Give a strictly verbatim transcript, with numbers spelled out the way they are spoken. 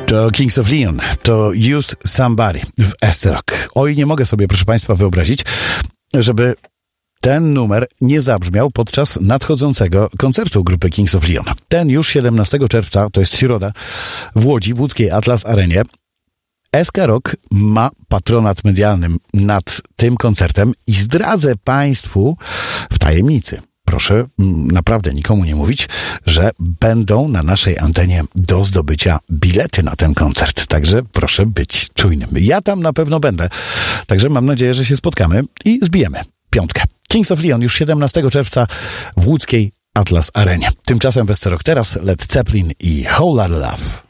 To Kings of Leon, to Use Somebody w S-Rock. Oj, nie mogę sobie, proszę Państwa, wyobrazić, żeby ten numer nie zabrzmiał podczas nadchodzącego koncertu grupy Kings of Leon. Ten już siedemnastego czerwca, to jest środa, w Łodzi, w łódzkiej Atlas Arenie. S K Rock ma patronat medialny nad tym koncertem i zdradzę Państwu w tajemnicy. Proszę naprawdę nikomu nie mówić, że będą na naszej antenie do zdobycia bilety na ten koncert. Także proszę być czujnym. Ja tam na pewno będę. Także mam nadzieję, że się spotkamy i zbijemy piątkę. Kings of Leon już siedemnastego czerwca w łódzkiej Atlas Arenie. Tymczasem w S C Rock teraz Led Zeppelin i Whole Lotta Love.